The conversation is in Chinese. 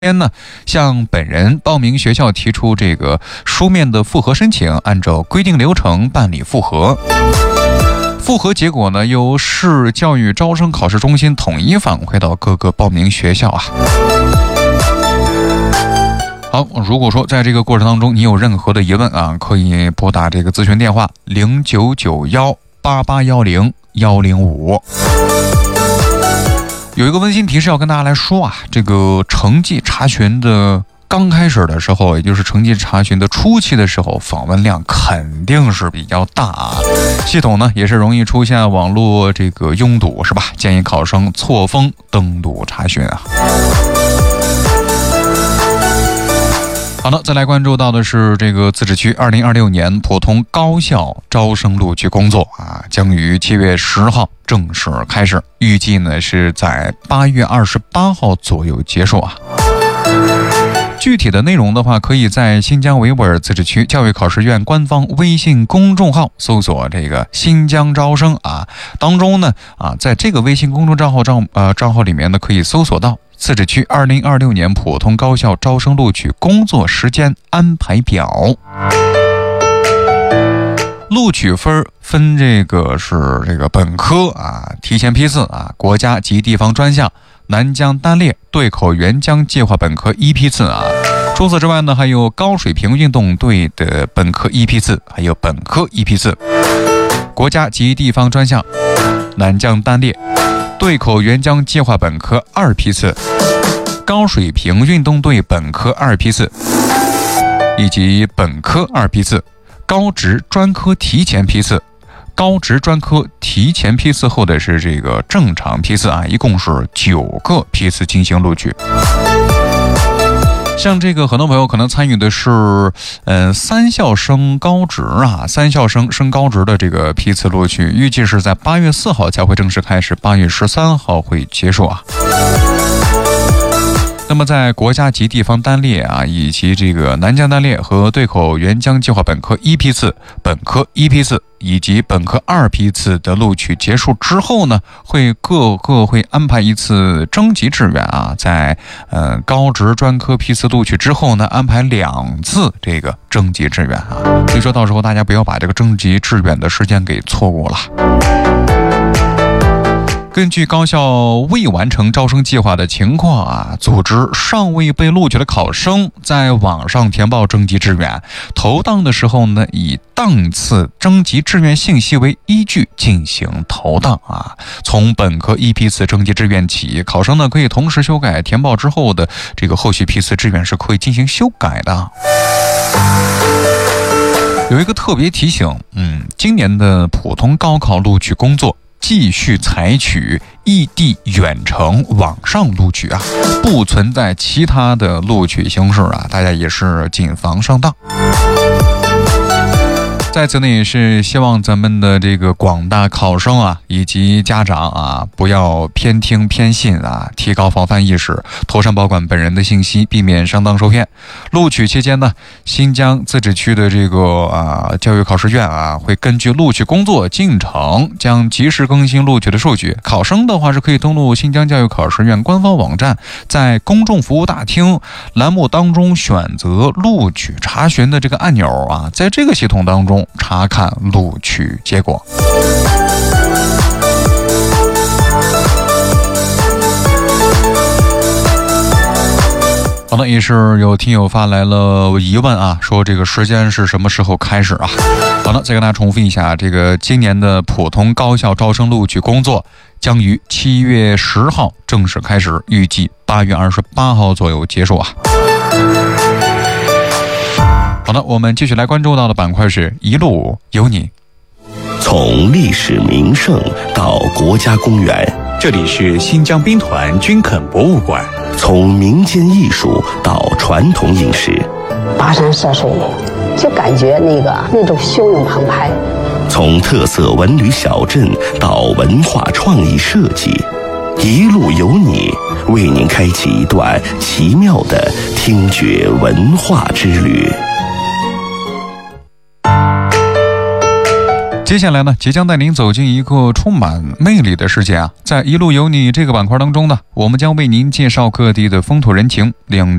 天呢，向本人报名学校提出这个书面的复核申请，按照规定流程办理复核。复核结果呢，由市教育招生考试中心统一反馈到各个报名学校啊。好，如果说在这个过程当中你有任何的疑问啊，可以拨打这个咨询电话099188101005。有一个温馨提示要跟大家来说啊，这个成绩查询的刚开始的时候，也就是成绩查询的初期的时候，访问量肯定是比较大啊，系统呢也是容易出现网络这个拥堵，是吧？建议考生错峰登录查询啊。好的，再来关注到的是这个自治区2026年普通高校招生录取工作啊，将于7月10号正式开始，预计呢是在8月28号左右结束啊。具体的内容的话，可以在新疆维吾尔自治区教育考试院官方微信公众号搜索这个新疆招生啊，当中呢在这个微信公众账号里面呢，可以搜索到自治区2026年普通高校招生录取工作时间安排表。录取分这个是这个本科啊，提前批次啊，国家及地方专项、南疆单列、对口援疆计划本科一批次啊。除此之外呢，还有高水平运动队的本科一批次，还有本科一批次，国家及地方专项、南疆单列、对口援疆计划本科二批次，高水平运动队本科二批次，以及本科二批次，高职专科提前批次，高职专科提前批次后的是这个正常批次啊，一共是9个批次进行录取。像这个很多朋友可能参与的是三校升高职啊，三校升高职的这个批次录取，预计是在8月4号才会正式开始，8月13号会结束啊。那么在国家级地方单列啊，以及这个南疆单列和对口援疆计划本科一批次、本科一批次以及本科二批次的录取结束之后呢，各个会安排一次征集志愿啊，在高职专科批次录取之后呢，安排2次这个征集志愿啊，所以说到时候大家不要把这个征集志愿的时间给错过了。根据高校未完成招生计划的情况啊，组织尚未被录取的考生在网上填报征集志愿，投档的时候呢，以档次征集志愿信息为依据进行投档啊。从本科一批次征集志愿起，考生呢可以同时修改填报之后的这个后续批次志愿是可以进行修改的。有一个特别提醒，今年的普通高考录取工作继续采取异地远程网上录取啊，不存在其他的录取形式啊，大家也是谨防上当。在此呢，也是希望咱们的这个广大考生啊，以及家长啊，不要偏听偏信啊，提高防范意识，妥善保管本人的信息，避免上当受骗。录取期间呢，新疆自治区的这个教育考试院啊，会根据录取工作进程，将及时更新录取的数据。考生的话是可以登录新疆教育考试院官方网站，在公众服务大厅栏目当中选择录取查询的这个按钮啊，在这个系统当中查看录取结果。好的，也是有听友发来了疑问啊，说这个时间是什么时候开始啊？好的，再跟大家重复一下，这个今年的普通高校招生录取工作将于7月10号正式开始，预计8月28号左右结束啊。好的，我们继续来关注到的板块是一路有你。 从历史名胜到国家公园， 这里是新疆兵团军垦博物馆。 从民间艺术到传统饮食， 跋山涉水，就感觉那种汹涌澎湃。 从特色文旅小镇到文化创意设计，一路有你，为您开启一段奇妙的听觉文化之旅。 接下来呢，即将带您走进一个充满魅力的世界啊！在一路有你这个板块当中呢，我们将为您介绍各地的风土人情，